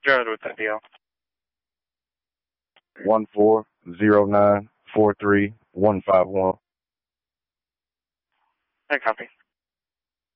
Go ahead with that deal. 140943151. I copy.